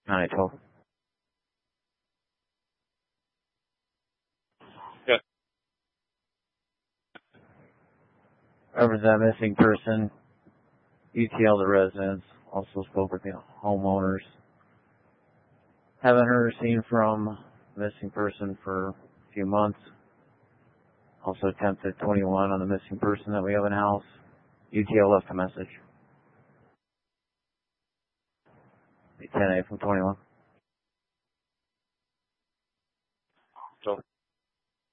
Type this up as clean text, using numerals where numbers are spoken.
912. Yeah. Represent missing person, UTL the residents, also spoke with the homeowners. Haven't heard or seen from missing person for a few months. Also attempted 21 on the missing person that we have in house. UTL left a message. 10A from 21. So